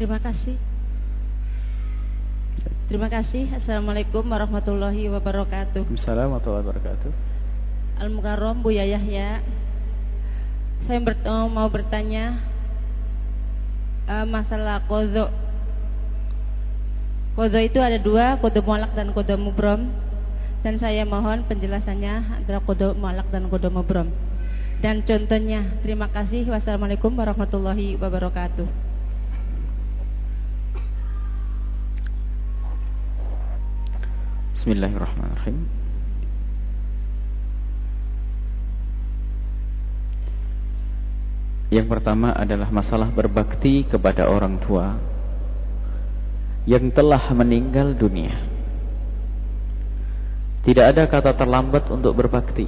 Terima kasih. Terima kasih. Assalamualaikum warahmatullahi wabarakatuh. Waalaikumsalam warahmatullahi wabarakatuh. Al-Mukarram Buya Yahya. Saya mau bertanya masalah qadha. Qadha itu ada dua, qadha mu'allaq dan qadha mubram. Dan saya mohon penjelasannya adalah qadha mu'allaq dan qadha mubram. Dan contohnya. Terima kasih. Wassalamualaikum warahmatullahi wabarakatuh. Bismillahirrahmanirrahim. Yang pertama adalah masalah berbakti kepada orang tua yang telah meninggal dunia. Tidak ada kata terlambat untuk berbakti.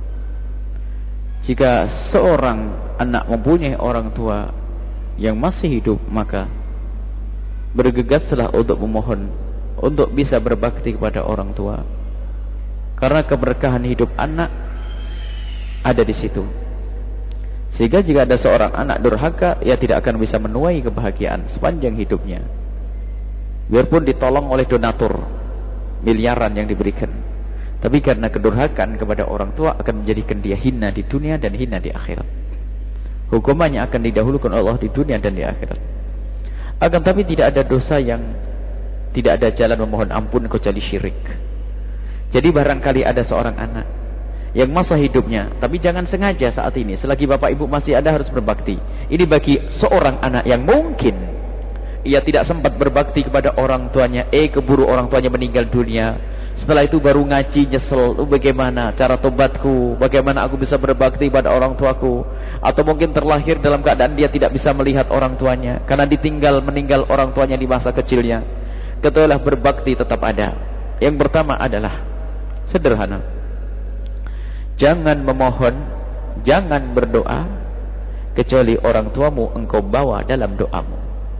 Jika seorang anak mempunyai orang tua yang masih hidup, maka bergegaslah untuk memohon untuk bisa berbakti kepada orang tua, karena keberkahan hidup anak ada di situ. Sehingga jika ada seorang anak durhaka, ia tidak akan bisa menuai kebahagiaan sepanjang hidupnya, biarpun ditolong oleh donatur miliaran yang diberikan. Tapi karena kedurhakaan kepada orang tua akan menjadikan dia hina di dunia dan hina di akhirat. Hukumannya akan didahulukan Allah di dunia dan di akhirat. Akan tapi tidak ada dosa yang tidak ada jalan memohon ampun kecuali syirik. Jadi barangkali ada seorang anak yang masa hidupnya, tapi jangan sengaja saat ini, selagi bapak ibu masih ada, harus berbakti. Ini bagi seorang anak yang mungkin ia tidak sempat berbakti kepada orang tuanya, keburu orang tuanya meninggal dunia. Setelah itu baru ngaji, nyesel, bagaimana cara tobatku, bagaimana aku bisa berbakti pada orang tuaku. Atau mungkin terlahir dalam keadaan dia tidak bisa melihat orang tuanya karena meninggal orang tuanya di masa kecilnya. Ketahuilah berbakti tetap ada. Yang pertama adalah sederhana. Jangan memohon, jangan berdoa kecuali orang tuamu engkau bawa dalam doamu.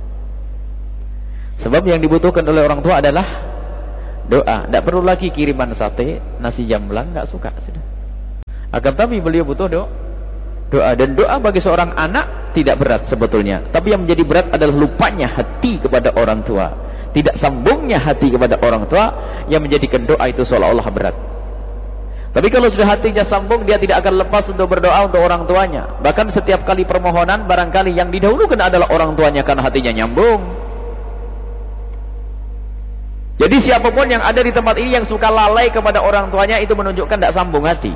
Sebab yang dibutuhkan oleh orang tua adalah doa. Tidak perlu lagi kiriman sate, nasi jamblang, tidak suka sudah. Akan tapi beliau butuh doa. Dan doa bagi seorang anak tidak berat sebetulnya. Tapi yang menjadi berat adalah lupanya hati kepada orang tua, tidak sambungnya hati kepada orang tua, yang menjadikan doa itu seolah-olah berat. Tapi kalau sudah hatinya sambung, dia tidak akan lepas untuk berdoa untuk orang tuanya. Bahkan setiap kali permohonan, barangkali yang didahulukan adalah orang tuanya karena hatinya nyambung. Jadi siapapun yang ada di tempat ini yang suka lalai kepada orang tuanya, itu menunjukkan tidak sambung hati.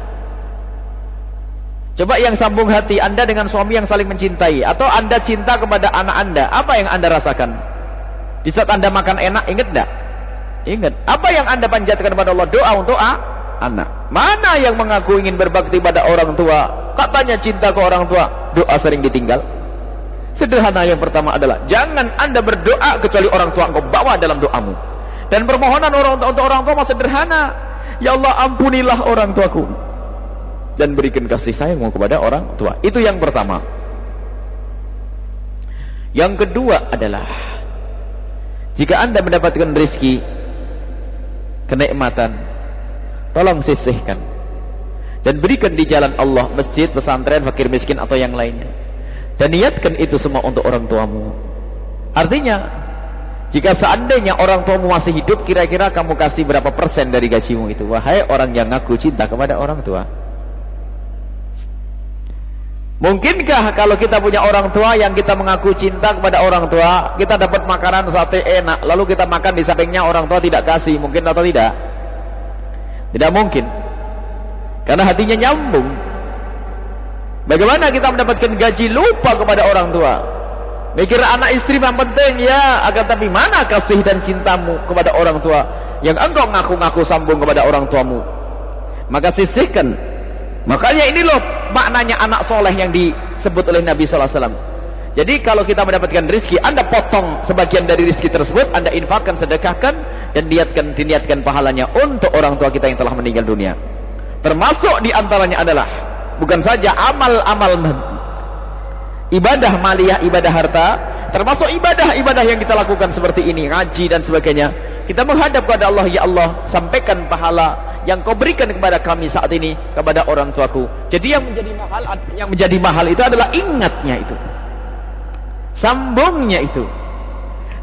Coba yang sambung hati, Anda dengan suami yang saling mencintai, atau Anda cinta kepada anak Anda, apa yang Anda rasakan? Di saat Anda makan enak, ingat tidak? Ingat. Apa yang Anda panjatkan kepada Allah? Doa untuk anak. Mana yang mengaku ingin berbakti pada orang tua, katanya cinta ke orang tua, doa sering ditinggal? Sederhana. Yang pertama adalah jangan Anda berdoa kecuali orang tua engkau bawa dalam doamu. Dan permohonan untuk orang tua sederhana. Ya Allah, ampunilah orang tuaku dan berikan kasih sayangmu kepada orang tua. Itu yang pertama. Yang kedua adalah, jika Anda mendapatkan rezeki, kenikmatan, tolong sisihkan dan berikan di jalan Allah, masjid, pesantren, fakir miskin atau yang lainnya. Dan niatkan itu semua untuk orang tuamu. Artinya, jika seandainya orang tuamu masih hidup, kira-kira kamu kasih berapa persen dari gajimu itu? Wahai orang yang ngaku cinta kepada orang tua. Mungkinkah kalau kita punya orang tua yang kita mengaku cinta kepada orang tua, kita dapat makanan sate enak, lalu kita makan di sampingnya orang tua tidak kasih, mungkin atau tidak? Tidak mungkin. Karena hatinya nyambung. Bagaimana kita mendapatkan gaji lupa kepada orang tua? Mikir anak istri yang penting, ya, akan tapi mana kasih dan cintamu kepada orang tua yang engkau ngaku-ngaku sambung kepada orang tuamu? Maka sisihkan. Makanya ini loh maknanya anak soleh yang disebut oleh Nabi SAW. Jadi kalau kita mendapatkan rezeki, Anda potong sebagian dari rezeki tersebut, Anda infakkan, sedekahkan, dan diniatkan pahalanya untuk orang tua kita yang telah meninggal dunia. Termasuk diantaranya adalah bukan saja amal-amal ibadah maliyah, ibadah harta, termasuk ibadah-ibadah yang kita lakukan seperti ini, ngaji dan sebagainya. Kita menghadap kepada Allah, ya Allah, sampaikan pahala yang kau berikan kepada kami saat ini kepada orang tuaku. Jadi yang menjadi mahal itu adalah ingatnya itu, sambungnya itu.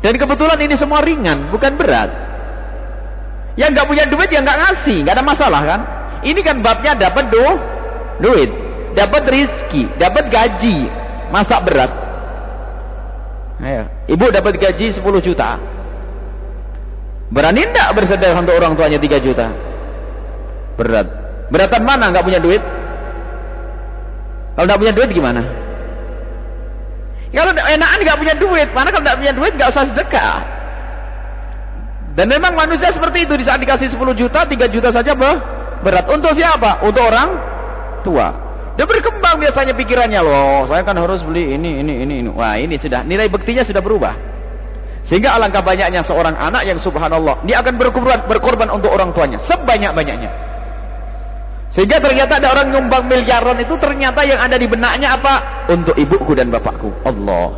Dan kebetulan ini semua ringan, bukan berat. Yang nggak punya duit ya nggak ngasih, nggak ada masalah kan? Ini kan babnya dapat duit, dapat rizki, dapat gaji, masa berat? Ayo, ibu dapat gaji 10 juta, berani enggak bersedekah untuk orang tuanya 3 juta? Berat. Beratan mana nggak punya duit? Kalau nggak punya duit gimana? Kalau enakan nggak punya duit, mana kalau nggak punya duit nggak usah sedekah. Dan memang manusia seperti itu, di saat dikasih 10 juta, 3 juta saja berat. Untuk siapa? Untuk orang tua. Dia berkembang biasanya pikirannya, loh saya kan harus beli ini. Wah, ini sudah nilai bektinya sudah berubah. Sehingga alangkah banyaknya seorang anak yang subhanallah dia akan berkorban untuk orang tuanya sebanyak-banyaknya. Sehingga ternyata ada orang nyumbang miliaran itu, ternyata yang ada di benaknya apa? Untuk ibuku dan bapakku. Allah.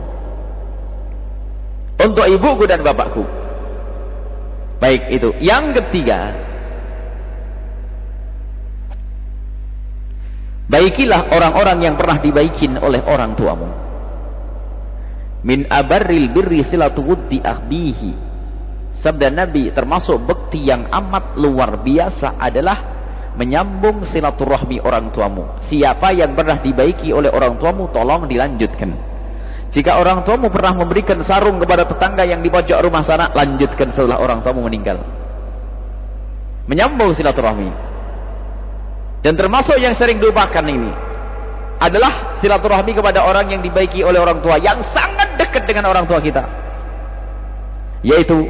Untuk ibuku dan bapakku. Baik itu. Yang ketiga, baikilah orang-orang yang pernah dibaikin oleh orang tuamu. Min abarril birri silatu wuddi akhbihi. Sabda Nabi, termasuk bekti yang amat luar biasa adalah menyambung silaturahmi orang tuamu. Siapa yang pernah dibaiki oleh orang tuamu, tolong dilanjutkan. Jika orang tuamu pernah memberikan sarung kepada tetangga yang di pojok rumah sana, lanjutkan setelah orang tuamu meninggal. Menyambung silaturahmi. Dan termasuk yang sering dilupakan ini adalah silaturahmi kepada orang yang dibaiki oleh orang tua, yang sangat dekat dengan orang tua kita, yaitu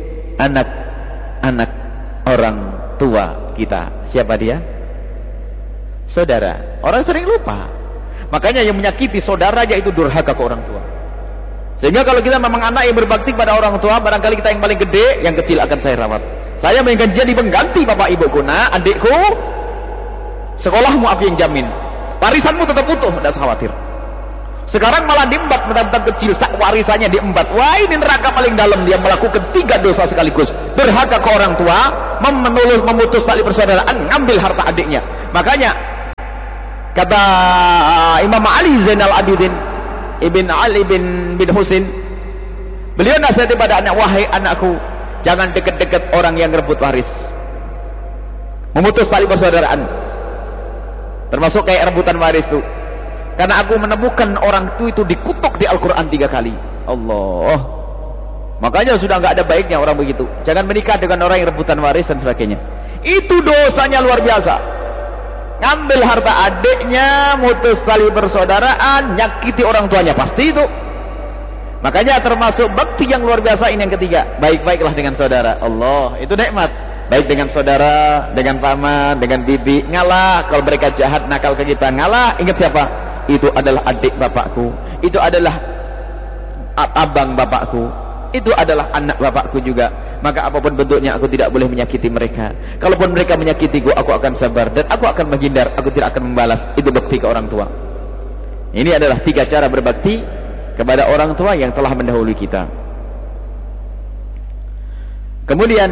anak-anak orang tua kita. Siapa dia? Saudara. Orang sering lupa. Makanya yang menyakiti saudara yaitu durhaka ke orang tua. Sehingga kalau kita memang anak yang berbakti pada orang tua, barangkali kita yang paling gede, yang kecil akan saya rawat. Saya ingin jadi pengganti bapak ibuku. Nah, adikku, sekolahmu aku yang jamin, warisanmu tetap utuh, tidak usah khawatir. Sekarang malah diembat, mentang-mentang kecil, sak warisannya diembat. Wah, ini neraka paling dalam. Dia melakukan 3 dosa sekaligus: durhaka ke orang tua, memutus tali persaudaraan, ngambil harta adiknya. Makanya kata Imam Ali Zainal Abidin Ibn Ali bin Husain, beliau nasihati pada anak, wahai anakku, jangan dekat-dekat orang yang rebut waris, memutus tali persaudaraan, termasuk kayak rebutan waris itu. Karena aku menemukan orang itu dikutuk di Al-Quran 3 kali. Allah. Makanya sudah nggak ada baiknya orang begitu. Jangan menikah dengan orang yang rebutan waris dan sebagainya. Itu dosanya luar biasa. Ngambil harta adiknya, mutus tali persaudaraan, nyakiti orang tuanya, pasti itu. Makanya termasuk bakti yang luar biasa ini yang ketiga. Baik-baiklah dengan saudara. Allah, itu nikmat. Baik dengan saudara, dengan paman, dengan bibi. Ngalah kalau mereka jahat, nakal ke kita, ngalah. Ingat siapa? Itu adalah adik bapakku, itu adalah abang bapakku, itu adalah anak bapakku juga. Maka apapun bentuknya aku tidak boleh menyakiti mereka. Kalaupun mereka menyakitiku, aku akan sabar dan aku akan menghindar, aku tidak akan membalas. Itu bakti ke orang tua. Ini adalah 3 cara berbakti kepada orang tua yang telah mendahului kita. Kemudian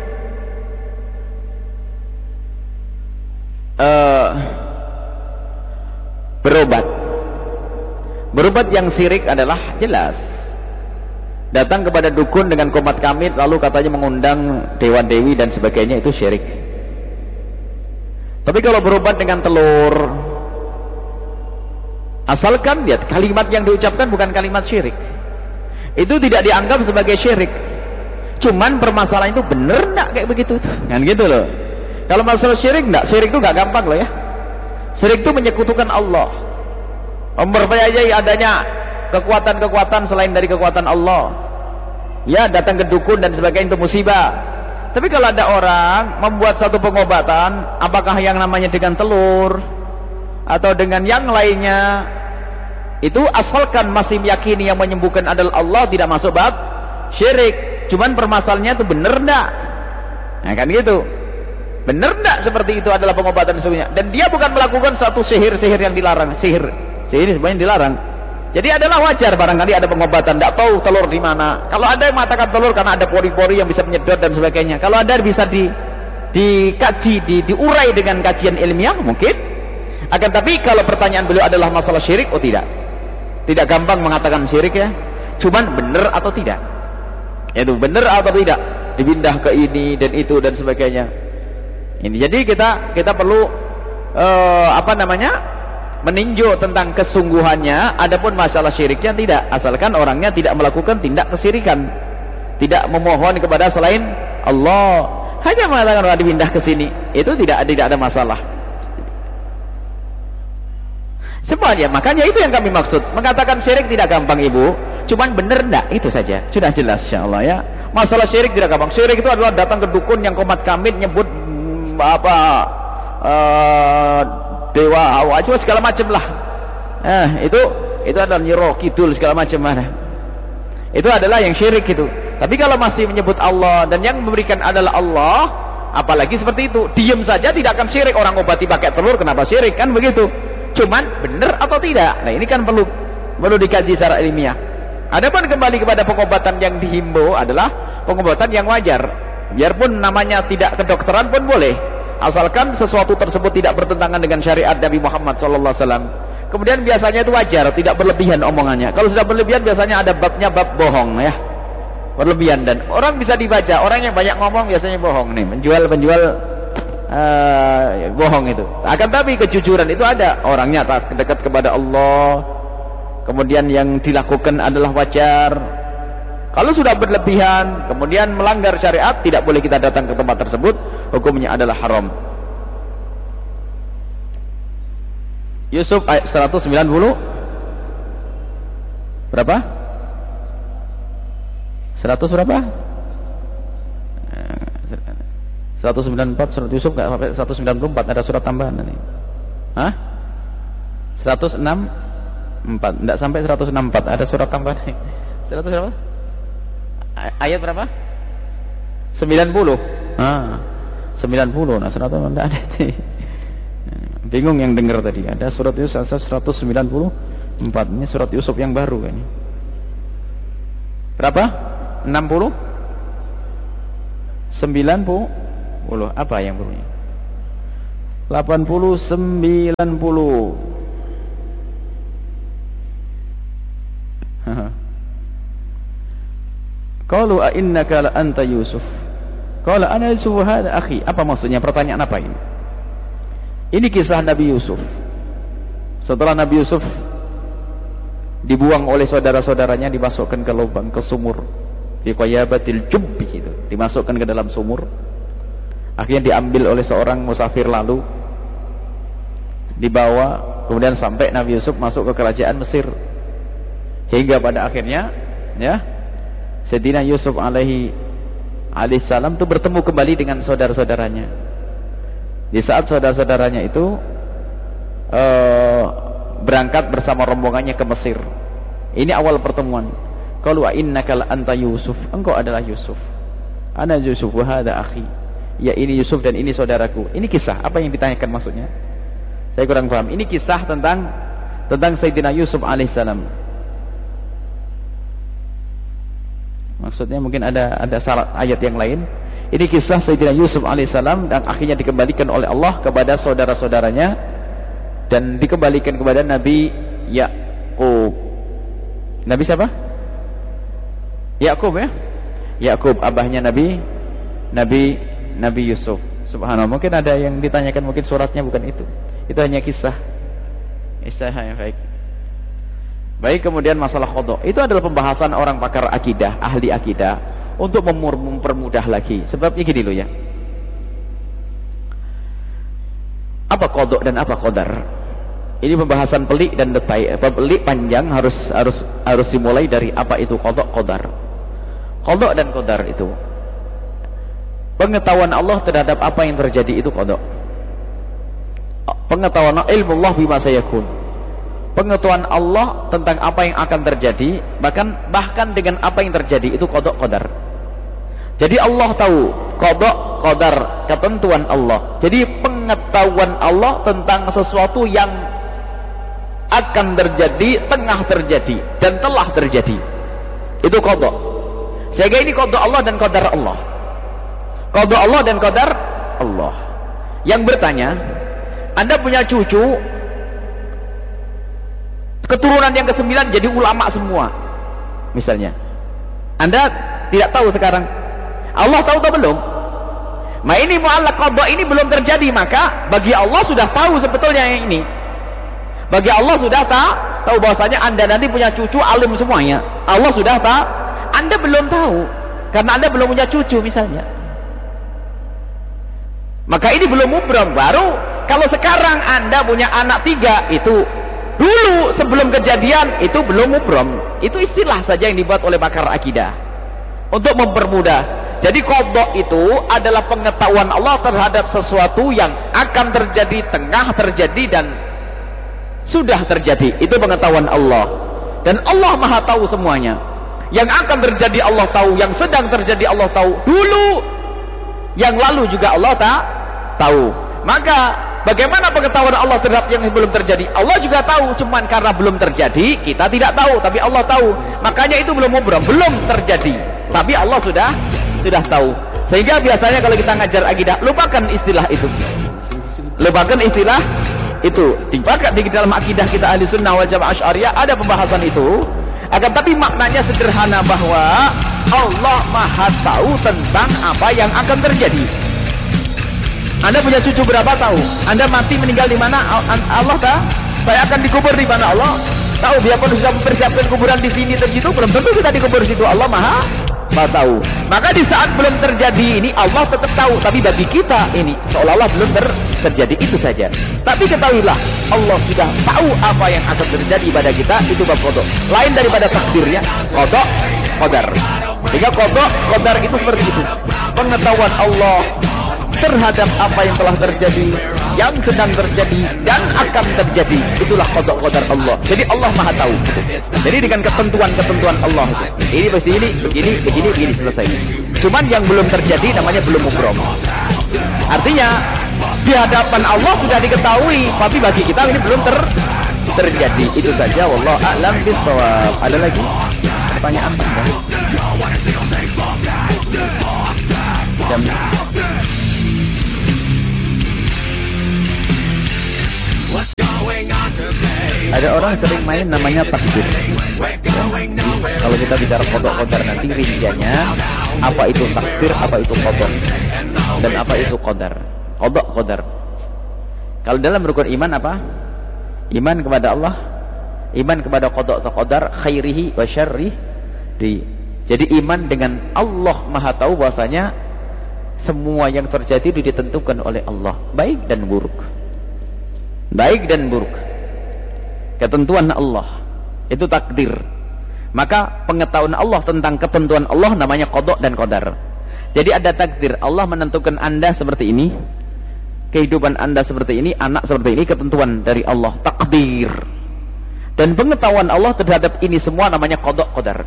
berobat yang syirik adalah jelas datang kepada dukun dengan komat kamit, lalu katanya mengundang dewa dewi dan sebagainya, itu syirik. Tapi kalau berobat dengan telur, asalkan lihat kalimat yang diucapkan bukan kalimat syirik, itu tidak dianggap sebagai syirik. Cuman permasalahan itu bener enggak kayak begitu kan, gitu loh. Kalau masalah syirik enggak, syirik itu enggak gampang loh ya. Syirik itu menyekutukan Allah, mempercayai adanya kekuatan-kekuatan selain dari kekuatan Allah. Ya, datang ke dukun dan sebagainya, itu musibah. Tapi kalau ada orang membuat satu pengobatan, apakah yang namanya dengan telur atau dengan yang lainnya, itu asalkan masih meyakini yang menyembuhkan adalah Allah, tidak masuk bab syirik. Cuman permasalahannya itu benar enggak? Nah kan gitu. Benar enggak seperti itu adalah pengobatan sesungguhnya? Dan dia bukan melakukan satu sihir-sihir yang dilarang. Sihir semuanya dilarang. Jadi adalah wajar barangkali ada pengobatan, tidak tahu telur di mana. Kalau ada yang mengatakan telur karena ada pori-pori yang bisa menyedot dan sebagainya. Kalau ada bisa dikaji, diurai dengan kajian ilmiah mungkin. Akan tapi kalau pertanyaan beliau adalah masalah syirik, oh tidak. Tidak gampang mengatakan syirik ya. Cuman benar atau tidak. Itu benar atau tidak? Dipindah ke ini dan itu dan sebagainya. Ini jadi kita perlu meninjau tentang kesungguhannya. Adapun masalah syiriknya tidak, asalkan orangnya tidak melakukan tindak kesyirikan, tidak memohon kepada selain Allah, hanya mengatakan orang dipindah ke sini, itu tidak ada masalah. Semuanya, makanya itu yang kami maksud. Mengatakan syirik tidak gampang ibu, cuman bener enggak, itu saja. Sudah jelas insyaallah ya. Masalah syirik tidak gampang. Syirik itu adalah datang ke dukun yang komat kamit nyebut dewa Hawa juga segala macam lah. Itu adalah Nyiro Kidul segala macam mana. Itu adalah yang syirik itu. Tapi kalau masih menyebut Allah dan yang memberikan adalah Allah, apalagi seperti itu, diam saja tidak akan syirik. Orang obati pakai telur kenapa syirik, kan begitu. Cuman benar atau tidak. Nah, ini kan perlu dikaji secara ilmiah. Adapun kembali kepada pengobatan yang dihimbau adalah pengobatan yang wajar. Biarpun namanya tidak kedokteran pun boleh, asalkan sesuatu tersebut tidak bertentangan dengan syariat Nabi Muhammad SAW. Kemudian biasanya itu wajar, tidak berlebihan omongannya. Kalau sudah berlebihan biasanya ada babnya, bab bohong ya, berlebihan. Dan orang bisa dibaca, orang yang banyak ngomong biasanya bohong nih, penjual bohong itu. Akan tapi kejujuran itu ada, orangnya tak dekat kepada Allah, kemudian yang dilakukan adalah wajar. Kalau sudah berlebihan kemudian melanggar syariat, tidak boleh kita datang ke tempat tersebut, hukumnya adalah haram. Yusuf ayat 190 berapa? 100 berapa? 194 surat Yusuf enggak sampai 194, ada surat tambahan tadi. Hah? 164 enggak sampai 164, ada surat tambahan. 100 berapa? Ayat berapa? 90. 90. Nah, 100 enggak ada. Bingung yang dengar tadi. Ada surat Yusuf 194. Ini surat Yusuf yang baru kayaknya. Berapa? 60? 90? Apa yang berunya? 80, 90. Qalu a innaka la anta Yusuf. Qala ana Yusuf hadha akhi. Apa maksudnya? Pertanyaan apa ini? Ini kisah Nabi Yusuf. Setelah Nabi Yusuf dibuang oleh saudara-saudaranya, dimasukkan ke lubang, ke sumur, di qayabatil jubbi, itu dimasukkan ke dalam sumur. Akhirnya diambil oleh seorang musafir, lalu dibawa, kemudian sampai Nabi Yusuf masuk ke kerajaan Mesir, hingga pada akhirnya ya Sayyidina Yusuf alaihissalam itu bertemu kembali dengan saudara-saudaranya. Di saat saudara-saudaranya itu berangkat bersama rombongannya ke Mesir. Ini awal pertemuan. Qalu wa innaka la anta Yusuf. Engkau adalah Yusuf. Ana Yusuf wa hadha akhi. Ya, ini Yusuf dan ini saudaraku. Ini kisah. Apa yang ditanyakan maksudnya? Saya kurang paham. Ini kisah tentang Sayyidina Yusuf alaihissalam. Maksudnya mungkin ada syarat ayat yang lain. Ini kisah Sayyidina Yusuf alaihissalam dan akhirnya dikembalikan oleh Allah kepada saudara-saudaranya dan dikembalikan kepada Nabi Yakub. Nabi siapa? Yakub ya? Yakub, abahnya Nabi Yusuf. Subhanallah. Mungkin ada yang ditanyakan, mungkin suratnya bukan itu. Itu hanya kisah. Kisah yang baik. Baik, kemudian masalah qada. Itu adalah pembahasan orang pakar akidah, ahli akidah, untuk mempermudah lagi. Sebabnya gini loh ya. Apa qada dan apa qadar? Ini pembahasan pelik dan detail. Pelik panjang, harus dimulai dari apa itu qada, qadar. Qada dan qadar itu pengetahuan Allah terhadap apa yang terjadi, itu qada. Pengetahuan ilmu Allah bima sayakun. Pengetahuan Allah tentang apa yang akan terjadi, bahkan dengan apa yang terjadi, itu qada qadar. Jadi Allah tahu qada qadar, ketentuan Allah. Jadi pengetahuan Allah tentang sesuatu yang akan terjadi, tengah terjadi, dan telah terjadi, itu qada. Sehingga ini qada Allah dan qadar Allah. Qada Allah dan qadar Allah. Yang bertanya, Anda punya cucu, keturunan yang ke-9 jadi ulama semua, misalnya. Anda Tidak tahu sekarang. Allah tahu atau belum? Nah ini mu'allaq qada ini belum terjadi, maka bagi Allah sudah tahu sebetulnya yang ini. Bagi Allah sudah tahu bahwasanya Anda nanti punya cucu alim semuanya. Allah sudah tahu. Anda belum tahu karena Anda belum punya cucu misalnya. Maka ini belum mubram. Baru kalau sekarang Anda punya anak 3, itu dulu sebelum kejadian itu belum mubram. Itu istilah saja yang dibuat oleh pakar akidah untuk mempermudah. Jadi qada itu adalah pengetahuan Allah terhadap sesuatu yang akan terjadi, tengah terjadi, dan sudah terjadi. Itu pengetahuan Allah. Dan Allah Maha tahu semuanya. Yang akan terjadi Allah tahu, yang sedang terjadi Allah tahu, dulu yang lalu juga Allah tahu. Maka bagaimana pengetahuan Allah terhadap yang belum terjadi? Allah juga tahu, cuman karena belum terjadi kita tidak tahu, tapi Allah tahu. Makanya itu belum mubram, belum terjadi, tapi Allah sudah tahu. Sehingga biasanya kalau kita ngajar akidah, lupakan istilah itu. Lupakan istilah itu. Di dalam akidah kita Ahli Sunnah wal Jamaah Asy'ariyah ada pembahasan itu. Akan tapi maknanya sederhana, bahwa Allah Maha tahu tentang apa yang akan terjadi. Anda punya cucu berapa tahu? Anda mati meninggal di mana? Allah tahu. Saya akan dikubur di mana? Allah tahu. Biarpun sudah mempersiapkan kuburan di sini dan situ, belum tentu kita dikubur di situ. Allah Maha tahu. Maka di saat belum terjadi ini Allah tetap tahu, tapi bagi kita ini seolah-olah belum terjadi, itu saja. Tapi ketahuilah Allah sudah tahu apa yang akan terjadi pada kita. Itu bab qada. Lain daripada takdirnya, qada qadar. Sehingga qada qadar itu seperti itu. Pengetahuan Allah terhadap apa yang telah terjadi, yang sedang terjadi, dan akan terjadi. Itulah qada qadar Allah. Jadi Allah Maha tahu. Jadi dengan ketentuan-ketentuan Allah itu. Ini begini selesai. Cuman yang belum terjadi namanya belum mubram. Artinya di hadapan Allah sudah diketahui, tapi bagi kita ini belum terjadi. Itu saja. Wallahu a'lam bishawab. Ada lagi pertanyaan? Jam. Ada orang sering main namanya takdir. Kalau kita bicara qada-qadar nanti rinciannya, apa itu takdir, apa itu qada, dan apa itu qadar. Qada-qadar. Kalau dalam rukun iman apa? Iman kepada Allah, iman kepada qada atau qadar, khairihi wa syarrihi. Jadi iman dengan Allah Maha tahu bahwasanya semua yang terjadi itu ditentukan oleh Allah, baik dan buruk. Baik dan buruk. Ketentuan Allah itu takdir. Maka pengetahuan Allah tentang ketentuan Allah namanya qada dan qadar. Jadi ada takdir, Allah menentukan Anda seperti ini, kehidupan Anda seperti ini, anak seperti ini, ketentuan dari Allah, takdir. Dan pengetahuan Allah terhadap ini semua namanya qada qadar.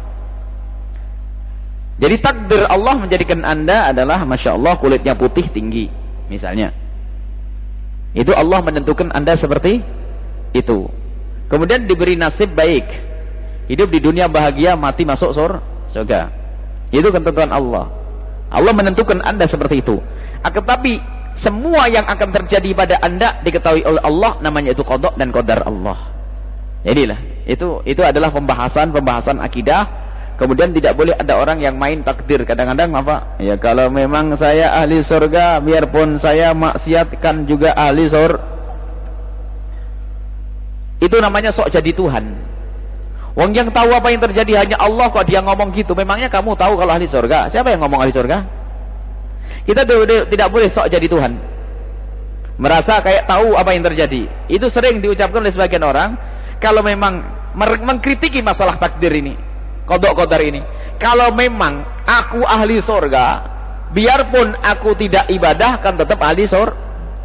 Jadi takdir Allah menjadikan Anda adalah Masya Allah kulitnya putih tinggi misalnya. Itu Allah menentukan Anda seperti itu. Kemudian diberi nasib baik, hidup di dunia bahagia, mati masuk surga. Itu ketentuan Allah. Allah menentukan Anda seperti itu. Tetapi semua yang akan terjadi pada Anda diketahui oleh Allah, namanya itu qada dan qadar Allah. Jadilah itu adalah pembahasan akidah. Kemudian tidak boleh ada orang yang main takdir. Kadang-kadang apa? Ya kalau memang saya ahli surga, biarpun saya maksiatkan juga ahli surga. Itu namanya sok jadi Tuhan. Wong yang tahu apa yang terjadi hanya Allah, kok dia ngomong gitu. Memangnya kamu tahu kalau ahli surga? Siapa yang ngomong ahli surga? Kita tidak boleh sok jadi Tuhan, merasa kayak tahu apa yang terjadi. Itu sering diucapkan oleh sebagian orang. Kalau memang mengkritiki masalah takdir ini, qada qadar ini, kalau memang aku ahli surga, biarpun aku tidak ibadah kan tetap ahli surga.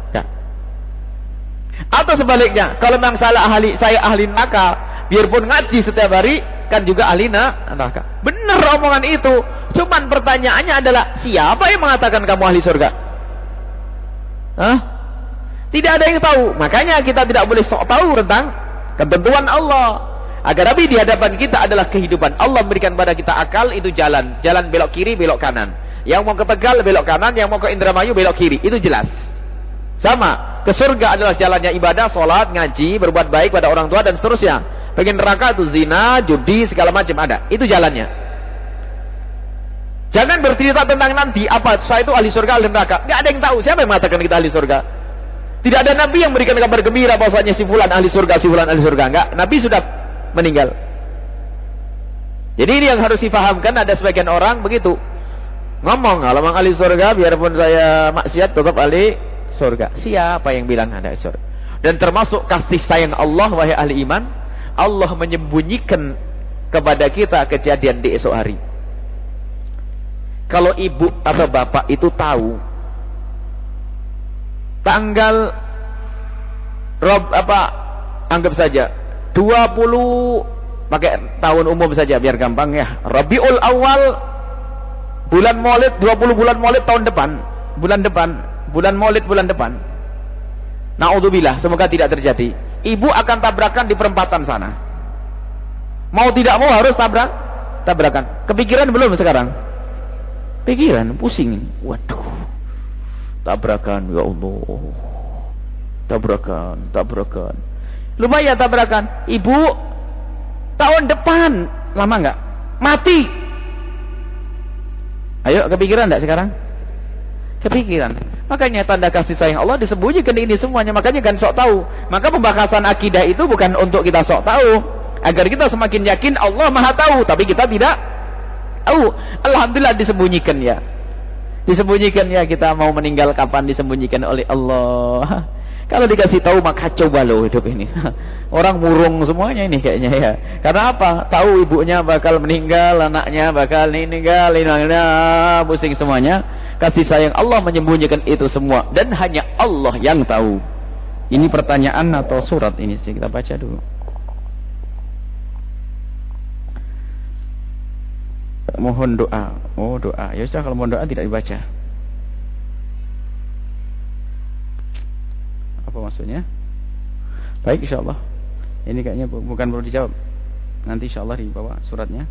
Atau sebaliknya, kalau memang saya ahli neraka, biarpun ngaji setiap hari kan juga ahli neraka. Benar omongan itu. Cuman pertanyaannya adalah, siapa yang mengatakan kamu ahli surga? Hah? Tidak ada yang tahu. Makanya kita tidak boleh sok tahu tentang ketentuan Allah. Agar tapi di hadapan kita adalah kehidupan. Allah memberikan pada kita akal, itu jalan belok kiri, belok kanan. Yang mau ke Tegal belok kanan, yang mau ke Indramayu belok kiri. Itu jelas. Sama, ke surga adalah jalannya ibadah, sholat, ngaji, berbuat baik pada orang tua dan seterusnya. Pengen neraka itu zina, judi, segala macam ada. Itu jalannya. Jangan bercerita tentang nanti, apa saya itu ahli surga, ahli neraka. Nggak ada yang tahu. Siapa yang mengatakan kita ahli surga? Tidak ada nabi yang memberikan kabar gembira bahwasanya si fulan ahli surga, si fulan ahli surga. Enggak, nabi sudah meninggal. Jadi ini yang harus difahamkan. Ada sebagian orang begitu ngomong, kalau memang ahli surga, biarpun saya maksiat tetap ahli surga. Siapa yang bilang ada surga? Dan termasuk kasih sayang Allah, wahai ahli iman, Allah menyembunyikan kepada kita kejadian di esok hari. Kalau ibu atau bapak itu tahu tanggal anggap saja 20, pakai tahun umum saja biar gampang ya, Rabiul Awal, bulan Maulid, 20 bulan Maulid tahun depan, bulan Maulid bulan depan. Naudzubillah, semoga tidak terjadi. Ibu akan tabrakan di perempatan sana. Mau tidak mau harus tabrakan. Kepikiran belum sekarang? Pikiran, pusing. Waduh, tabrakan, ya Allah, tabrakan. Lumayan tabrakan. Ibu, tahun depan, lama nggak? Mati. Ayo, kepikiran nggak sekarang? Kepikiran. Makanya tanda kasih sayang Allah disembunyikan ini semuanya. Makanya kan sok tahu. Maka pembahasan akidah itu bukan untuk kita sok tahu, agar kita semakin yakin Allah Maha tahu, tapi kita tidak tahu. Alhamdulillah disembunyikan ya. Disembunyikan ya, kita mau meninggal kapan disembunyikan oleh Allah. Kalau dikasih tahu maka coba lo hidup ini. Orang murung semuanya ini kayaknya ya. Karena apa? Tahu ibunya bakal meninggal, anaknya bakal meninggal, pusing semuanya. Kasih sayang Allah menyembunyikan itu semua, dan hanya Allah yang tahu. Ini pertanyaan atau surat ini? Kita baca dulu. Mohon doa. Oh, doa. Ya sudah, kalau mohon doa tidak dibaca. Apa maksudnya? Baik, insyaallah. Ini kayaknya bukan perlu dijawab. Nanti insyaallah dibawa suratnya.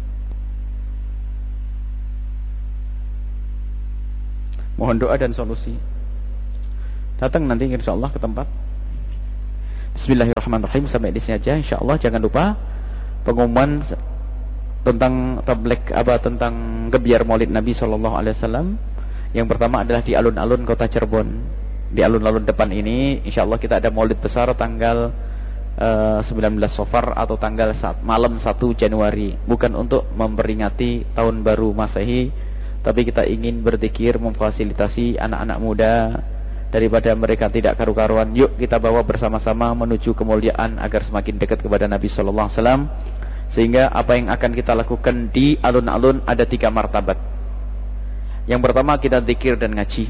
Mohon doa dan solusi. Datang nanti insyaallah ke tempat. Bismillahirrahmanirrahim. Sampai di sini aja insyaallah. Jangan lupa pengumuman tentang tabligh tentang gebiar Maulid Nabi SAW. Yang pertama adalah di alun-alun kota Cirebon. Di alun-alun depan ini insyaallah kita ada Maulid besar tanggal 19 Safar atau tanggal malam 1 Januari. Bukan untuk memperingati tahun baru Masehi, tapi kita ingin berzikir, memfasilitasi anak-anak muda daripada mereka tidak karu-karuan. Yuk kita bawa bersama-sama menuju kemuliaan agar semakin dekat kepada Nabi SAW. Sehingga apa yang akan kita lakukan di alun-alun ada 3 martabat. Yang pertama kita zikir dan ngaji.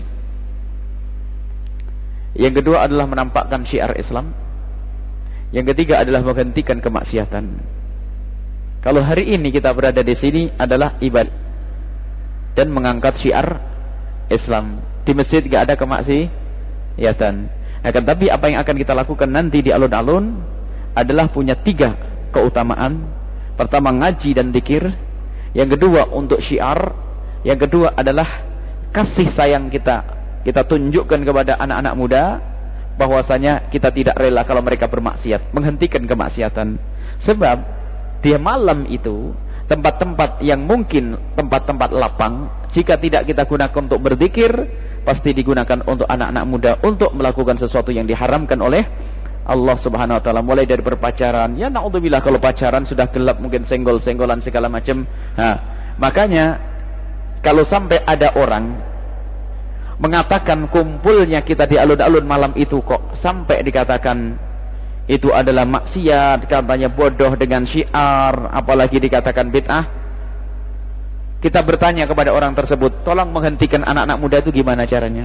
Yang kedua adalah menampakkan syiar Islam. Yang ketiga adalah menghentikan kemaksiatan. Kalau hari ini kita berada di sini adalah ibadah dan mengangkat syiar Islam. Di masjid tidak ada kemaksiatan. Akan tapi apa yang akan kita lakukan nanti di alun-alun adalah punya 3 keutamaan. Pertama ngaji dan zikir, yang kedua untuk syiar, yang kedua adalah kasih sayang kita tunjukkan kepada anak-anak muda bahwasanya kita tidak rela kalau mereka bermaksiat, menghentikan kemaksiatan. Sebab di malam itu tempat-tempat yang mungkin tempat-tempat lapang, jika tidak kita gunakan untuk berzikir, pasti digunakan untuk anak-anak muda untuk melakukan sesuatu yang diharamkan oleh Allah Subhanahu wa taala, mulai dari berpacaran. Ya naudzubillah, kalau pacaran sudah gelap mungkin senggol-senggolan segala macam. Makanya kalau sampai ada orang mengatakan kumpulnya kita di alun-alun malam itu kok sampai dikatakan itu adalah maksiat, katanya bodoh dengan syiar, apalagi dikatakan bid'ah, kita bertanya kepada orang tersebut, tolong menghentikan anak-anak muda itu gimana caranya?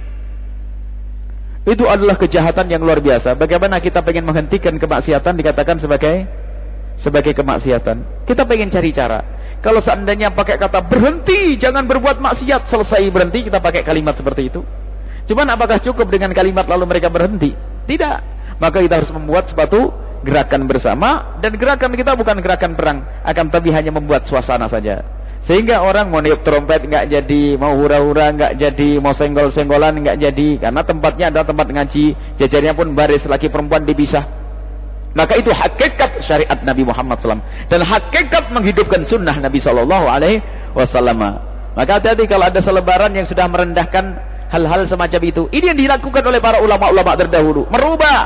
Itu adalah kejahatan yang luar biasa. Bagaimana kita pengen menghentikan kemaksiatan dikatakan sebagai kemaksiatan? Kita pengen cari cara. Kalau seandainya pakai kata berhenti, jangan berbuat maksiat, selesai berhenti, kita pakai kalimat seperti itu. Cuman apakah cukup dengan kalimat lalu mereka berhenti? Tidak. Maka kita harus membuat suatu gerakan bersama, dan gerakan kita bukan gerakan perang, akan tapi hanya membuat suasana saja. Sehingga orang mau niup trompet nggak jadi, mau hura-hura nggak jadi, mau senggol-senggolan nggak jadi, karena tempatnya adalah tempat ngaji, jajarnya pun baris laki perempuan dipisah. Maka itu hakikat syariat Nabi Muhammad SAW, dan hakikat menghidupkan sunnah Nabi SAW. Maka hati-hati kalau ada selebaran yang sudah merendahkan hal-hal semacam itu. Ini yang dilakukan oleh para ulama-ulama terdahulu, merubah.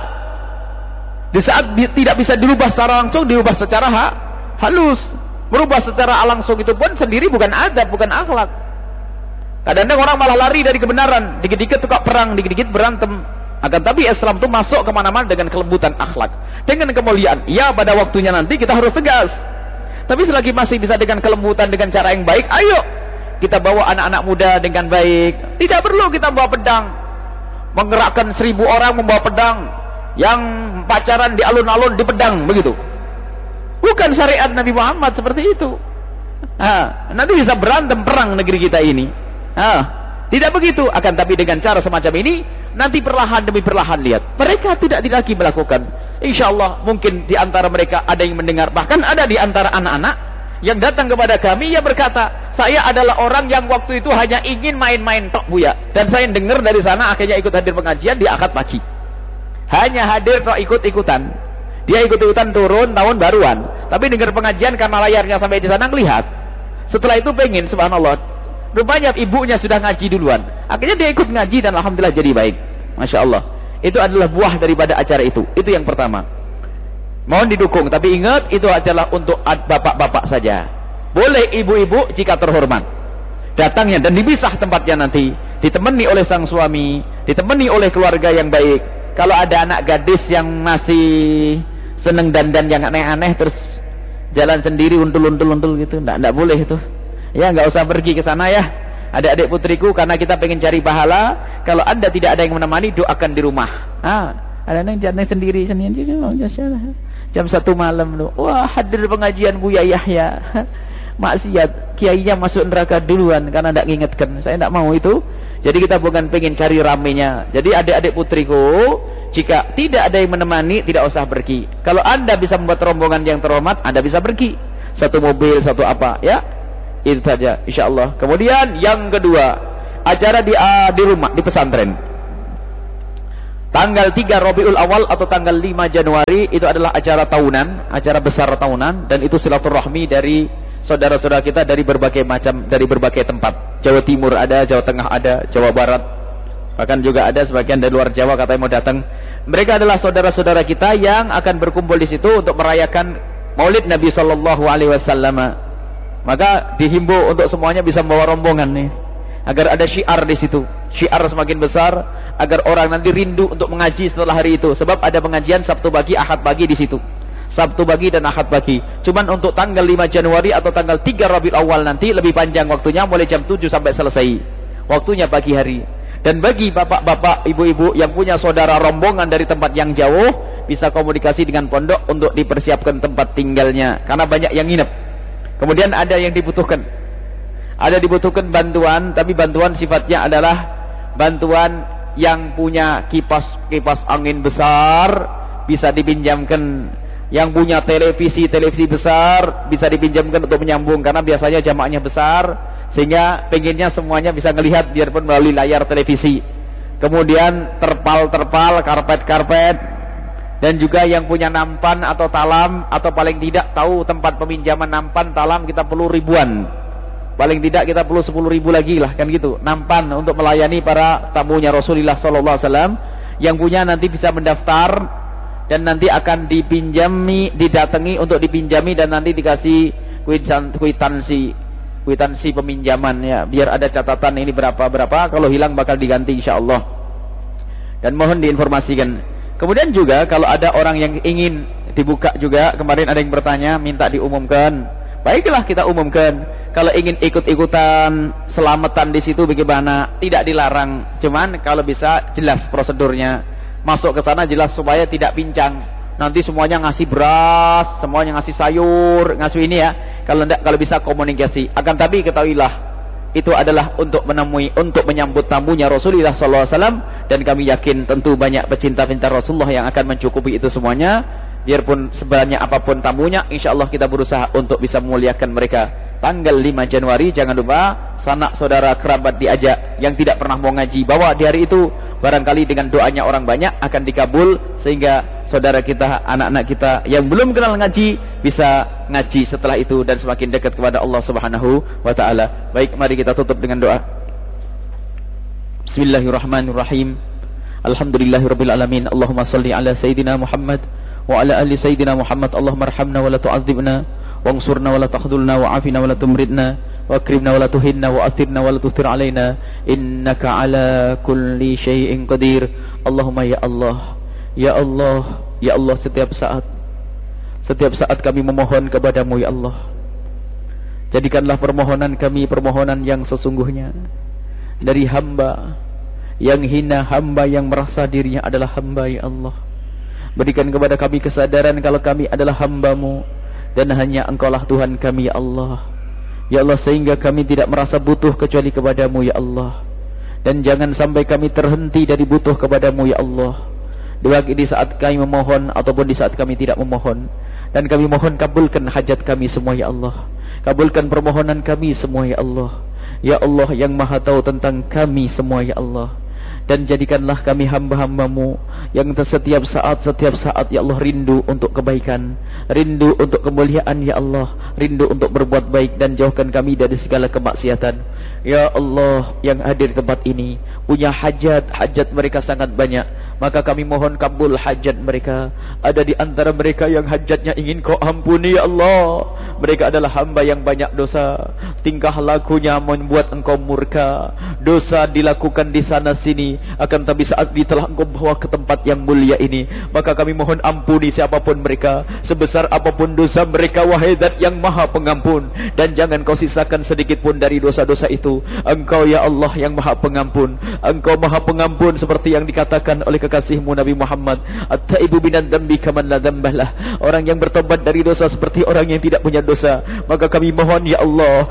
Di saat tidak bisa dirubah secara langsung, dirubah secara halus. Merubah secara langsung itu pun sendiri bukan adab, bukan akhlak. Kadang-kadang orang malah lari dari kebenaran, dikit-dikit tukar perang, dikit-dikit berantem. Akan tapi Islam itu masuk kemana-mana dengan kelembutan akhlak, dengan kemuliaan. Ya, pada waktunya nanti kita harus tegas. Tapi selagi masih bisa dengan kelembutan, dengan cara yang baik, ayo kita bawa anak-anak muda dengan baik. Tidak perlu kita bawa pedang, menggerakkan 1000 orang membawa pedang, yang pacaran di alun-alun di pedang, begitu. Bukan syariat Nabi Muhammad seperti itu. Nanti bisa berantem perang negeri kita ini. Tidak begitu. Akan tapi dengan cara semacam ini, nanti perlahan demi perlahan lihat, mereka tidak lagi melakukan. Insya Allah mungkin di antara mereka ada yang mendengar, bahkan ada di antara anak-anak yang datang kepada kami yang berkata, saya adalah orang yang waktu itu hanya ingin main-main tok Buya, dan saya dengar dari sana akhirnya ikut hadir pengajian di akad pagi. Hanya hadir tok ikut-ikutan. Dia ikut-ikutan turun tahun baruan, tapi dengar pengajian karena layarnya sampai di sana ngelihat. Setelah itu pengen, subhanallah, rupanya ibunya sudah ngaji duluan. Akhirnya dia ikut ngaji dan alhamdulillah jadi baik. Masya Allah. Itu adalah buah daripada acara itu. Itu yang pertama. Mohon didukung, tapi ingat itu adalah untuk bapak-bapak saja. Boleh ibu-ibu jika terhormat datangnya dan dipisah tempatnya nanti, ditemani oleh sang suami, ditemani oleh keluarga yang baik. Kalau ada anak gadis yang masih seneng dandan yang aneh-aneh terus jalan sendiri untul-untul gitu, enggak boleh itu. Ya, enggak usah pergi ke sana ya. Adik-adik putriku, karena kita pengen cari pahala. Kalau Anda tidak ada yang menemani, doakan di rumah. Ada yang jalan sendiri jam 1 malam loh. Wah, hadir pengajian Buya Yahya. Maksiat, kiainya masuk neraka duluan karena tidak mengingatkan. Saya tidak mau itu. Jadi kita bukan pengen cari ramenya. Jadi adik-adik putriku, jika tidak ada yang menemani, tidak usah pergi. Kalau Anda bisa membuat rombongan yang terhormat, Anda bisa pergi. Satu mobil, satu apa, ya. Itu saja, insya Allah. Kemudian yang kedua, acara di rumah, di pesantren. Tanggal 3 Rabiul Awal atau tanggal 5 Januari itu adalah acara tahunan, acara besar tahunan, dan itu silaturahmi dari saudara-saudara kita dari berbagai macam, dari berbagai tempat. Jawa Timur ada, Jawa Tengah ada, Jawa Barat, bahkan juga ada sebagian dari luar Jawa katanya mau datang. Mereka adalah saudara-saudara kita yang akan berkumpul di situ untuk merayakan Maulid Nabi Sallallahu Alaihi Wasallam. Maka dihimbau untuk semuanya bisa membawa rombongan nih, agar ada syiar di situ, syiar semakin besar, agar orang nanti rindu untuk mengaji setelah hari itu. Sebab ada pengajian Sabtu pagi, Ahad pagi di situ. Sabtu pagi dan Ahad pagi. Cuman untuk tanggal 5 Januari atau tanggal 3 Rabiul Awal nanti lebih panjang waktunya, mulai jam 7 sampai selesai. Waktunya pagi hari. Dan bagi bapak-bapak, ibu-ibu yang punya saudara rombongan dari tempat yang jauh, bisa komunikasi dengan pondok untuk dipersiapkan tempat tinggalnya, karena banyak yang nginep. Kemudian ada yang dibutuhkan. Ada dibutuhkan bantuan, tapi bantuan sifatnya adalah bantuan yang punya kipas angin besar, bisa dipinjamkan. Yang punya televisi besar, bisa dipinjamkan untuk menyambung, karena biasanya jamaahnya besar, sehingga pengennya semuanya bisa melihat biarpun melalui layar televisi. Kemudian terpal, karpet, dan juga yang punya nampan atau talam, atau paling tidak tahu tempat peminjaman nampan, talam, kita perlu ribuan. Paling tidak kita perlu 10.000 lagi lah, kan gitu. Nampan untuk melayani para tamunya Rasulullah SAW. Yang punya nanti bisa mendaftar, dan nanti akan didatangi untuk dipinjami, dan nanti dikasih kwitansi peminjaman ya, biar ada catatan ini berapa, kalau hilang bakal diganti insyaallah. Dan mohon diinformasikan. Kemudian juga kalau ada orang yang ingin dibuka juga, kemarin ada yang bertanya minta diumumkan. Baiklah kita umumkan. Kalau ingin ikut-ikutan selamatan di situ bagaimana? Tidak dilarang. Cuman kalau bisa jelas prosedurnya. Masuk ke sana jelas supaya tidak pincang. Nanti semuanya ngasih beras, semuanya ngasih sayur, ngasih ini ya. Kalau tidak, kalau bisa komunikasi. Akan tapi ketahuilah, itu adalah untuk menyambut tamunya Rasulullah SAW, dan kami yakin tentu banyak pecinta-pecinta Rasulullah yang akan mencukupi itu semuanya. Biarpun sebanyak apapun tamunya, insyaallah kita berusaha untuk bisa memuliakan mereka. Tanggal 5 Januari jangan lupa, sanak saudara kerabat diajak, yang tidak pernah mau ngaji bawa di hari itu, barangkali dengan doanya orang banyak akan dikabul, sehingga saudara kita, anak-anak kita yang belum kenal ngaji bisa ngaji setelah itu dan semakin dekat kepada Allah Subhanahu wa taala. Baik, mari kita tutup dengan doa. Bismillahirrahmanirrahim. Alhamdulillahirabbil alamin. Allahumma shalli ala sayidina Muhammad wa ala ali sayidina Muhammad. Allahumma arhamna wa la tu'adzibna wansurna wa la tahdhulna wa afina wa la tumridna wa akrimna wa la tuhinna wa athirna wa la tustir alaina innaka ala kulli syai'in qadir. Allahumma ya Allah, ya Allah, ya Allah, setiap saat kami memohon kepadamu ya Allah. Jadikanlah permohonan kami permohonan yang sesungguhnya dari hamba yang hina, hamba yang merasa dirinya adalah hamba ya Allah. Berikan kepada kami kesadaran kalau kami adalah hamba-Mu dan hanya Engkaulah Tuhan kami ya Allah. Ya Allah, sehingga kami tidak merasa butuh kecuali kepadamu ya Allah. Dan jangan sampai kami terhenti dari butuh kepadamu ya Allah, baik di saat kami memohon ataupun di saat kami tidak memohon. Dan kami mohon kabulkan hajat kami semua ya Allah. Kabulkan permohonan kami semua ya Allah. Ya Allah yang maha tahu tentang kami semua ya Allah. Dan jadikanlah kami hamba-hamba-Mu yang setiap saat ya Allah rindu untuk kebaikan, rindu untuk kemuliaan ya Allah, rindu untuk berbuat baik, dan jauhkan kami dari segala kemaksiatan. Ya Allah yang hadir di tempat ini punya hajat mereka sangat banyak, maka kami mohon kabul hajat mereka. Ada di antara mereka yang hajatnya ingin Kau ampuni ya Allah. Mereka adalah hamba yang banyak dosa, tingkah lakunya membuat Engkau murka, dosa dilakukan di sana sini, akan tapi saat telah Engkau bawa ke tempat yang mulia ini, maka kami mohon ampuni siapapun mereka, sebesar apapun dosa mereka, wahai Zat yang maha pengampun. Dan jangan Kau sisakan sedikit pun dari dosa-dosa itu. Engkau ya Allah yang maha pengampun, Engkau maha pengampun seperti yang dikatakan oleh kekasih-Mu Nabi Muhammad, at-taibu minadz dzambi kaman la dzambalah. Orang yang bertobat dari dosa seperti orang yang tidak punya dosa. Maka kami mohon ya Allah,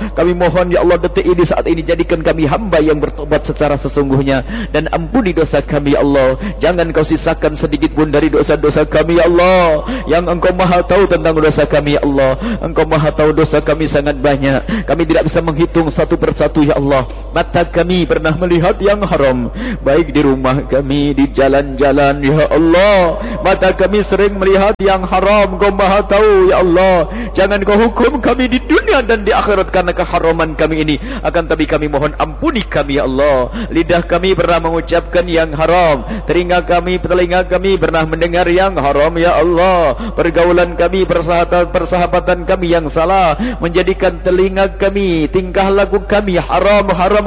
detik ini, saat ini, jadikan kami hamba yang bertobat secara sesungguhnya, dan ampuni dosa kami ya Allah. Jangan Kau sisakan sedikit pun dari dosa-dosa kami ya Allah, yang Engkau maha tahu tentang dosa kami ya Allah. Engkau maha tahu dosa kami sangat banyak, kami tidak bisa menghitung satu persatu ya Allah. Mata kami pernah melihat yang haram, baik di rumah kami, di jalan-jalan ya Allah. Mata kami sering melihat yang haram, Kau maha tahu ya Allah. Jangan Kau hukum kami di dunia dan di akhirat karena keharaman kami ini, akan tapi kami mohon ampuni kami ya Allah. Lidah kami pernah mengucapkan yang haram, telinga kami pernah mendengar yang haram ya Allah. Pergaulan kami, persahabatan kami yang salah menjadikan telinga kami, tingkah laku kami haram.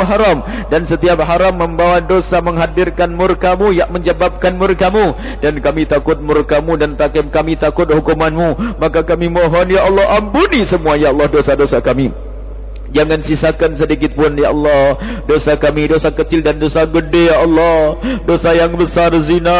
Dan setiap haram membawa dosa, menghadirkan murka-Mu, ya menyebabkan murka-Mu. Dan kami takut murka-Mu dan kami takut hukuman-Mu. Maka kami mohon ya Allah, ampuni semua ya Allah dosa-dosa kami. Jangan sisakan sedikit pun ya Allah dosa kami, dosa kecil dan dosa gede ya Allah. Dosa yang besar zina,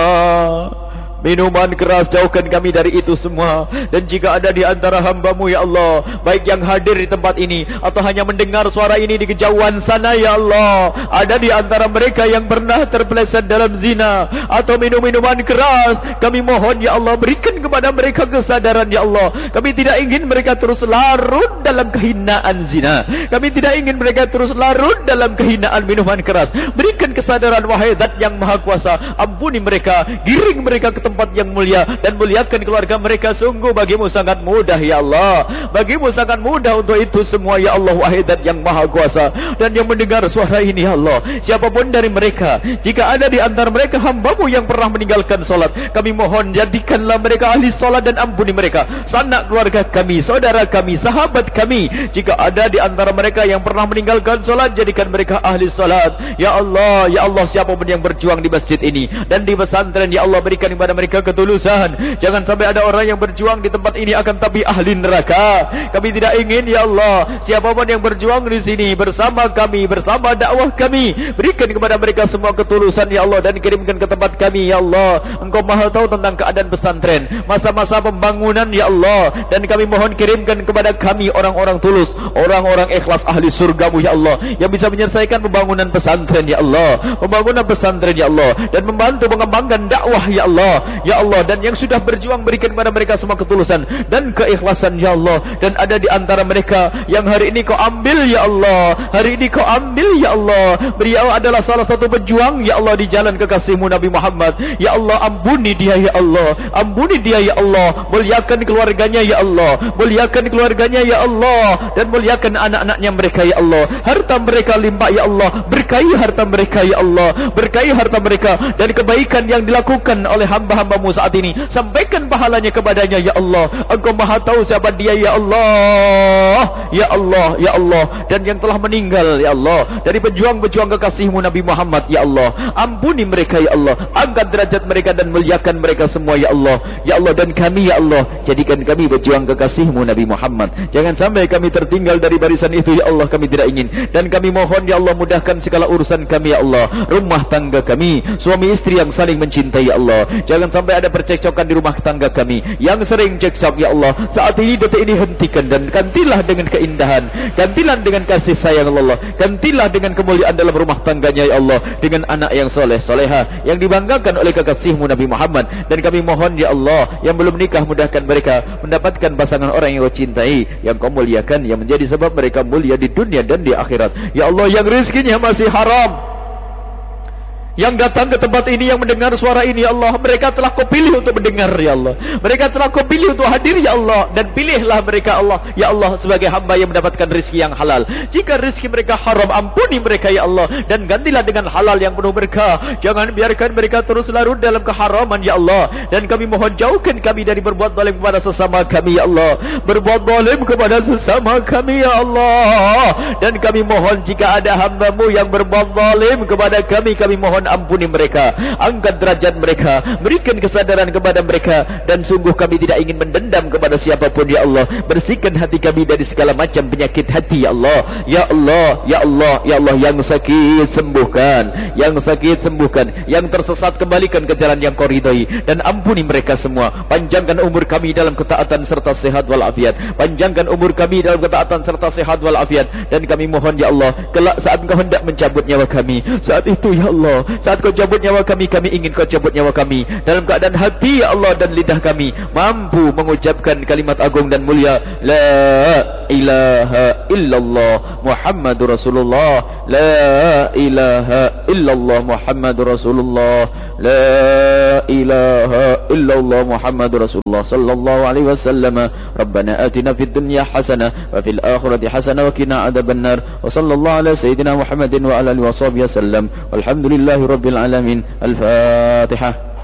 minuman keras, jauhkan kami dari itu semua. Dan jika ada di antara hamba-Mu ya Allah, baik yang hadir di tempat ini atau hanya mendengar suara ini di kejauhan sana ya Allah, ada di antara mereka yang pernah terpeleset dalam zina atau minum-minuman keras, kami mohon ya Allah, berikan kepada mereka kesadaran ya Allah. Kami tidak ingin mereka terus larut dalam kehinaan zina, kami tidak ingin mereka terus larut dalam kehinaan minuman keras. Berikan kesadaran wahai Zat yang maha kuasa, ampuni mereka, giring mereka ke tempat yang mulia, dan muliakan keluarga mereka. Sungguh bagimu sangat mudah ya Allah, bagimu sangat mudah untuk itu semua ya Allah, wahai Zat yang maha kuasa. Dan yang mendengar suara ini ya Allah, siapapun dari mereka, jika ada di antara mereka hamba-Mu yang pernah meninggalkan solat, kami mohon jadikanlah mereka ahli solat, dan ampuni mereka, sanak keluarga kami, saudara kami, sahabat kami. Jika ada di antara mereka yang pernah meninggalkan solat, jadikan mereka ahli solat ya Allah. Ya Allah, siapapun yang berjuang di masjid ini dan di pesantren ya Allah, berikan kepada mereka ketulusan. Jangan sampai ada orang yang berjuang di tempat ini akan tapi ahli neraka. Kami tidak ingin ya Allah, siapapun yang berjuang di sini bersama kami, bersama dakwah kami, berikan kepada mereka semua ketulusan ya Allah, dan kirimkan ke tempat kami ya Allah. Engkau maha tahu tentang keadaan pesantren, masa-masa pembangunan ya Allah, dan kami mohon kirimkan kepada kami orang-orang tulus, orang-orang ikhlas ahli surga-Mu ya Allah, yang bisa menyelesaikan pembangunan pesantren ya Allah, pembangunan pesantren ya Allah, dan membantu mengembangkan dakwah ya Allah. ya Allah, dan yang sudah berjuang berikan kepada mereka semua ketulusan dan keikhlasan ya Allah. Dan ada di antara mereka yang hari ini kau ambil ya Allah, hari ini kau ambil ya Allah. Beliau adalah salah satu pejuang ya Allah di jalan kekasihmu Nabi Muhammad. Ya Allah, ampuni dia ya Allah, ampuni dia ya Allah, muliakan keluarganya ya Allah, muliakan keluarganya ya Allah, dan muliakan anak-anaknya mereka ya Allah. Harta mereka limpah ya Allah, berkahi harta mereka ya Allah, berkahi harta mereka, dan kebaikan yang dilakukan oleh hamba-hambamu saat ini sampaikan pahalanya kepadanya ya Allah. Engkau maha tahu siapa dia ya Allah, ya Allah, ya Allah. Dan yang telah meninggal ya Allah dari pejuang-pejuang kekasihmu Nabi Muhammad ya Allah, ampuni mereka ya Allah, angkat derajat mereka dan muliakan mereka semua ya Allah, ya Allah. Dan kami ya Allah, jadikan kami pejuang kekasihmu Nabi Muhammad, jangan sampai kami tertinggal dari barisan itu ya Allah, kami tidak ingin. Dan kami mohon ya Allah, mudahkan segala urusan kami ya Allah, rumah tangga kami, suami istri yang saling mencintai ya Allah, jangan sampai ada percekcokan di rumah tangga kami yang sering cekcok ya Allah. Saat ini, detik ini hentikan dan gantilah dengan keindahan, gantilah dengan kasih sayang Allah, gantilah dengan kemuliaan dalam rumah tangganya ya Allah, dengan anak yang soleh soleha yang dibanggakan oleh kekasihmu Nabi Muhammad. Dan kami mohon ya Allah, yang belum nikah mudahkan mereka mendapatkan pasangan orang yang kau cintai, yang kau muliakan, yang menjadi sebab mereka mulia di dunia dan di akhirat ya Allah. Yang rezekinya masih haram, yang datang ke tempat ini, yang mendengar suara ini ya Allah, mereka telah kau pilih untuk mendengar ya Allah, mereka telah kau pilih untuk hadir ya Allah. Dan pilihlah mereka Allah ya Allah sebagai hamba yang mendapatkan rezeki yang halal. Jika rezeki mereka haram, ampuni mereka ya Allah, dan gantilah dengan halal yang penuh berkah. Jangan biarkan mereka terus larut dalam keharaman ya Allah. Dan kami mohon jauhkan kami dari berbuat zalim kepada sesama kami ya Allah, berbuat zalim kepada sesama kami ya Allah. Dan kami mohon jika ada hamba-Mu yang berbuat zalim kepada kami, kami mohon ampuni mereka, angkat derajat mereka, berikan kesadaran kepada mereka. Dan sungguh kami tidak ingin mendendam kepada siapapun ya Allah. Bersihkan hati kami dari segala macam penyakit hati ya Allah, ya Allah, ya Allah, ya Allah. Yang sakit sembuhkan, yang sakit sembuhkan, yang tersesat kembalikan ke jalan yang kau ridhai. Dan ampuni mereka semua, panjangkan umur kami dalam ketaatan serta sehat walafiat, panjangkan umur kami dalam ketaatan serta sehat walafiat. Dan kami mohon ya Allah, kelak saat Engkau hendak mencabut nyawa kami, saat itu ya Allah, saat kau cabut nyawa kami, kami ingin kau cabut nyawa kami dalam keadaan hati ya Allah dan lidah kami mampu mengucapkan kalimat agung dan mulia, la ilaha illallah Muhammadur Rasulullah, la ilaha illallah Muhammadur Rasulullah, la ilaha illallah Muhammadur Rasulullah sallallahu alaihi wasallam. Rabbana atina fid dunya hasanah wa fil akhirati hasanah wa qina adzabannar. Wa sallallahu ala sayyidina Muhammadin wa ala alihi washabihi wasallam. Walhamdulillahi rabbil alamin. Al-Fatihah.